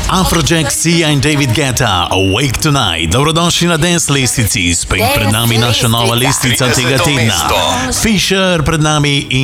Afrojack, Sia in David Guetta, Awake Tonight. Dobrodošli na Dance Lestvici, spet pred nami naša nova lestvica tega tedna. Fisher pred nami in